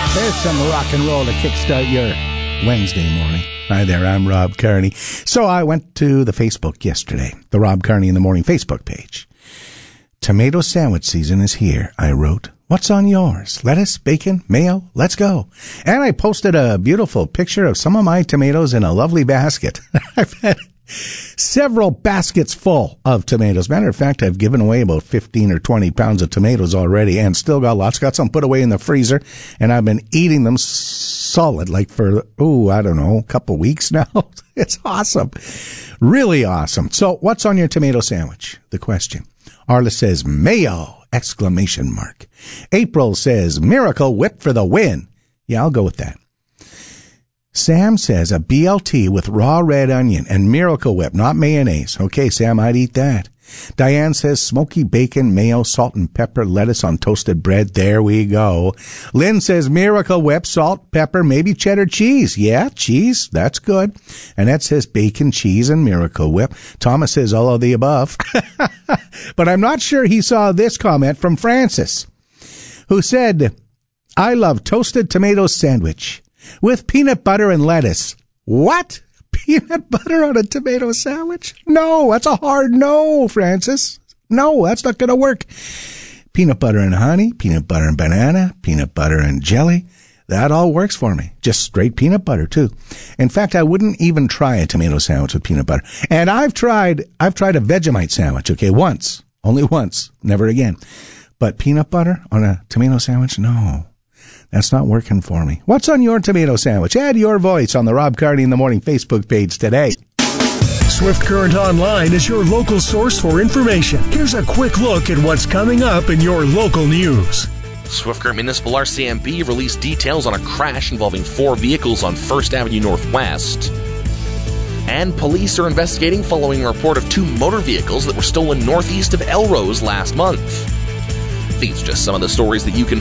There's some rock and roll to kickstart your Wednesday morning. Hi there, I'm Rob Carney. So I went to the Facebook yesterday, the Rob Carney in the Morning Facebook page. Tomato sandwich season is here, I wrote. What's on yours? Lettuce, bacon, mayo? Let's go. And I posted a beautiful picture of some of my tomatoes in a lovely basket. I've had several baskets full of tomatoes. Matter of fact, I've given away about 15 or 20 pounds of tomatoes already and still got lots. Got some put away in the freezer, and I've been eating them solid like for, I don't know, a couple weeks now. It's awesome. Really awesome. So what's on your tomato sandwich? The question. Arla says, mayo! Exclamation mark. April says, Miracle Whip for the win. Yeah, I'll go with that. Sam says, a BLT with raw red onion and Miracle Whip, not mayonnaise. Okay, Sam, I'd eat that. Diane says, smoky bacon, mayo, salt and pepper, lettuce on toasted bread. There we go. Lynn says, Miracle Whip, salt, pepper, maybe cheddar cheese. Yeah, cheese, that's good. Annette says, bacon, cheese, and Miracle Whip. Thomas says, all of the above. But I'm not sure he saw this comment from Francis, who said, I love toasted tomato sandwich with peanut butter and lettuce. What? Peanut butter on a tomato sandwich? No, that's a hard no, Francis. No, that's not going to work. Peanut butter and honey, peanut butter and banana, peanut butter and jelly. That all works for me. Just straight peanut butter, too. In fact, I wouldn't even try a tomato sandwich with peanut butter. And I've tried a Vegemite sandwich, okay, once. Only once. Never again. But peanut butter on a tomato sandwich? No. That's not working for me. What's on your tomato sandwich? Add your voice on the Rob Carney in the Morning Facebook page today. Swift Current Online is your local source for information. Here's a quick look at what's coming up in your local news. Swift Current Municipal RCMP released details on a crash involving 4 vehicles on 1st Avenue Northwest. And police are investigating following a report of 2 motor vehicles that were stolen northeast of Elrose last month. These are just some of the stories that you can